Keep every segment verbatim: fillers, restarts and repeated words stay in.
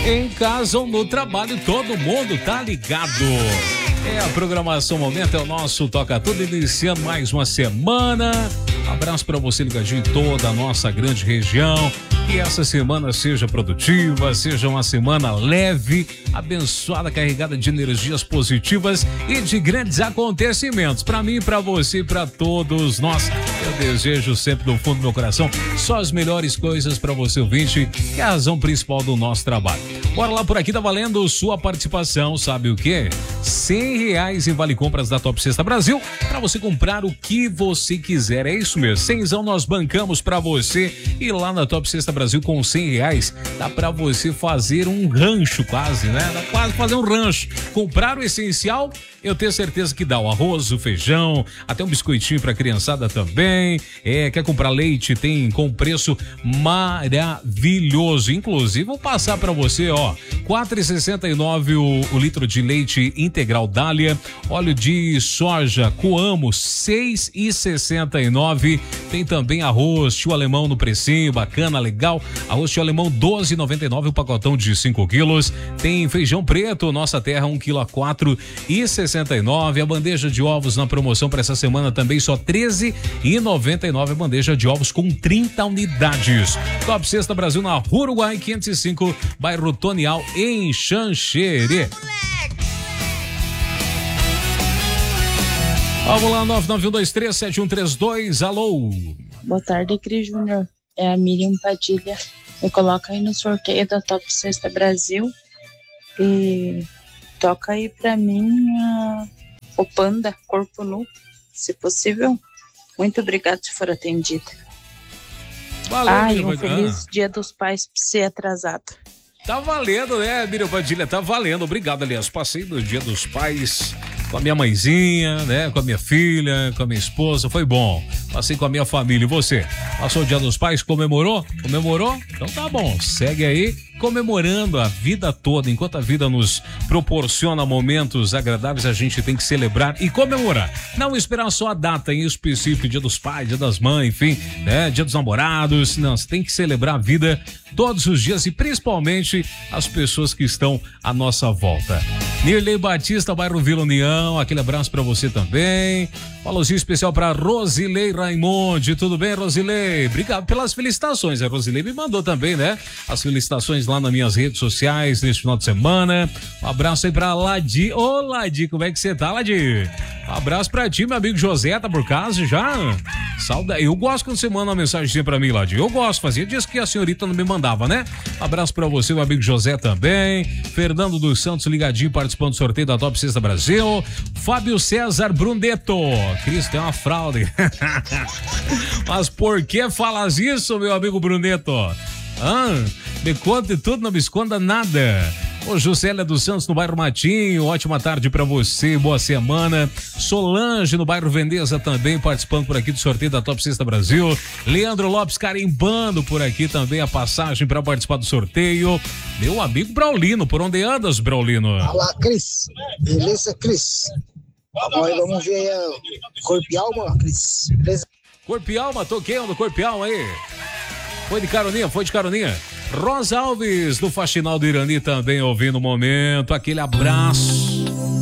Em casa ou no trabalho, todo mundo tá ligado. É a programação Momento, é o nosso Toca Tudo, iniciando mais uma semana. Abraço para você ligadinho em toda a nossa grande região. Que essa semana seja produtiva, seja uma semana leve, abençoada, carregada de energias positivas e de grandes acontecimentos. Para mim, para você e para todos nós, eu desejo sempre do fundo do meu coração só as melhores coisas para você ouvinte, que é a razão principal do nosso trabalho. Bora lá, por aqui tá valendo sua participação, sabe o quê? cem reais em Vale Compras da Top Cesta Brasil, para você comprar o que você quiser. É isso mesmo, cenzão nós bancamos para você, e lá na Top Cesta Brasil com cem reais dá para você fazer um rancho quase, né? Dá quase fazer um rancho. Comprar o essencial, eu tenho certeza que dá o arroz, o feijão, até um biscoitinho pra criançada também. É, quer comprar leite? Tem com preço maravilhoso. Inclusive, vou passar pra você, ó, quatro reais e sessenta e nove centavos o, o litro de leite integral Dália. Óleo de soja Coamo, seis reais e sessenta e nove centavos. Tem também arroz tio alemão no precinho, bacana, legal. Arroz tio alemão, doze reais e noventa e nove centavos, o pacotão de cinco quilos. Tem feijão preto, Nossa Terra, um quilo a quatro reais e sessenta e nove. A bandeja de ovos na promoção para essa semana também só treze reais e noventa e nove. A bandeja de ovos com trinta unidades. Top Cesta Brasil na Rua Uruguai quinhentos e cinco, bairro Tonial, em Xanxerê. Vamos lá, nove nove um dois três sete um três dois, alô. Boa tarde, Cris Júnior. É a Miriam Padilha. Me coloca aí no sorteio da Top Cesta Brasil e toca aí pra mim uh, o Panda, Corpo Nu, se possível. Muito obrigado se for atendida. Valeu, ah, e Miriam um Padilha. feliz Dia dos Pais pra você atrasado. Tá valendo, né, Miriam Padilha? Tá valendo. Obrigado, aliás. Passei no Dia dos Pais com a minha mãezinha, né? Com a minha filha, com a minha esposa. Foi bom. Passei com a minha família. E você? Passou o Dia dos Pais? Comemorou? Comemorou? Então tá bom. Segue aí comemorando a vida toda. Enquanto a vida nos proporciona momentos agradáveis, a gente tem que celebrar e comemorar. Não esperar só a data em específico, Dia dos Pais, Dia das Mães, enfim, né? Dia dos Namorados. Não, você tem que celebrar a vida todos os dias e principalmente as pessoas que estão à nossa volta. Nirley Batista, bairro Vila União, aquele abraço pra você também. Alôzinho especial pra Rosilei Raimonde. Tudo bem, Rosilei? Obrigado pelas felicitações. A Rosilei me mandou também, né? As felicitações lá nas minhas redes sociais neste final de semana. Um abraço aí pra Ladi. Ô, Ladi, como é que você tá, Ladi? Um abraço pra ti, meu amigo José, tá por casa já? Saudade. Eu gosto quando você manda uma mensagem pra mim, Ladi. Eu gosto, fazia dias que a senhorita não me mandava, né? Um abraço pra você, meu amigo José também. Fernando dos Santos ligadinho, participando do sorteio da Top Cesta Brasil. Fábio César Brunetto. Cristo, é uma fraude. Mas por que falas isso, meu amigo Brunetto? Ah, me conte tudo, não me esconda nada. Ô, Juscelia dos Santos no bairro Matinho, ótima tarde pra você, boa semana. Solange no bairro Vendeza também participando por aqui do sorteio da Top Cesta Brasil. Leandro Lopes carimbando por aqui também a passagem para participar do sorteio. Meu amigo Braulino, por onde andas, Braulino? Olá, Cris. Beleza, Cris? Vamos, vamos ver uh, Corpo e Alma, Cris. Beleza? Corpo e Alma, toquei no Corpo e Alma aí. Foi de caroninha, foi de caroninha. Rosa Alves, do Faxinal do Irani, também ouvindo o momento. Aquele abraço.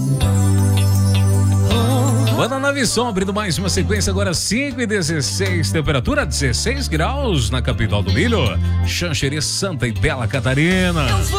Banda Nave Som, abrindo mais uma sequência agora, cinco e dezesseis, temperatura dezesseis graus na capital do milho. Xanxerê, Santa e Bela Catarina.